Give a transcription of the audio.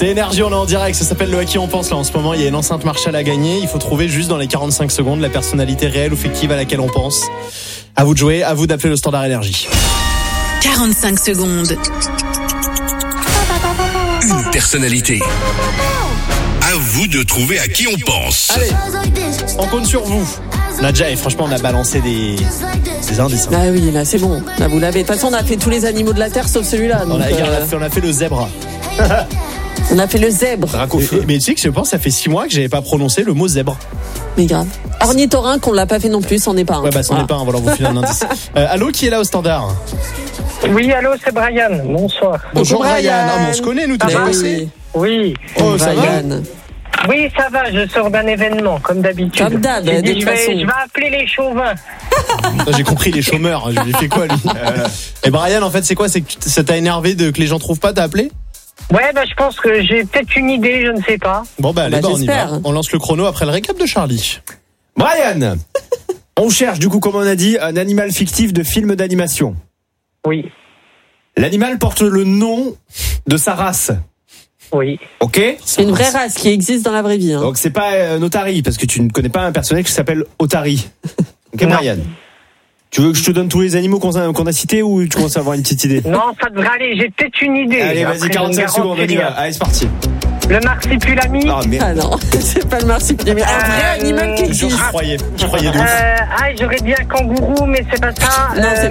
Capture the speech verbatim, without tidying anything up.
C'est Énergie, on est en direct, ça s'appelle le À qui on pense là en ce moment. Il y a une enceinte Marshall à gagner. Il faut trouver juste dans les quarante-cinq secondes la personnalité réelle ou fictive à laquelle on pense. À vous de jouer, à vous d'appeler le standard Énergie. quarante-cinq secondes. Une personnalité. À vous de trouver à qui on pense. Allez, on compte sur vous. Nadja, et franchement, on a balancé des, des indices. Hein. Ah oui, là, c'est bon. Là, vous l'avez. De toute façon, on a fait tous les animaux de la Terre sauf celui-là. On, donc, a, euh... on, a fait, on a fait le zèbre. on a fait le zèbre. Et, et, mais tu sais que je pense que ça fait six mois que j'avais pas prononcé le mot zèbre. Mais grave. Ornithorynque, on l'a pas fait non plus, c'en est pas un. Ouais, bah, c'en voilà. est pas un, voilà, on vous file un indice. Euh, allô, qui est là au standard? Oui, allô, c'est Brian. Bonsoir. Bonjour, Bonjour, Brian. Brian. Ah, mais on se connaît, nous, t'as Eh déjà oui. passé? Oui. Oh, ça va? Brian. Oui, ça va, je sors d'un événement, comme d'habitude. Comme d'hab, J'ai de dit, toute je vais, façon. je vais appeler les chauvins. Ah, j'ai compris les chômeurs. Je lui ai fait quoi, lui? euh... Et Brian, en fait, c'est quoi? C'est que tu- ça t'a énervé de que les gens trouvent pas, t'as appelé? Ouais, bah, je pense que j'ai peut-être une idée, je ne sais pas. Bon, bah, allez, Bah, bah, on y va. j'espère. On lance le chrono après le récap de Charlie. Brian, on cherche du coup, comme on a dit, un animal fictif de film d'animation. Oui, L'animal porte le nom de sa race. oui. Ok? C'est une vraie race qui existe dans la vraie vie. Hein. Donc c'est pas euh, un Otari, parce que tu ne connais pas un personnage qui s'appelle Otari. Ok, Non. Brian? Tu veux que je te donne tous les animaux qu'on a, qu'on a cités ou tu commences à avoir une petite idée? Non, ça devrait aller, j'ai peut-être une idée. Allez, Après, vas-y, je quarante-cinq ne secondes, on y garantis va. rien. Allez, c'est parti. Le marsipulami. Ah, mais... Ah non, c'est pas le marsupilami. Un vrai Euh, animal qui Je existe. croyais, je croyais de ouf. Euh, ah, j'aurais dit un kangourou, mais c'est pas ça. Non, Euh, c'est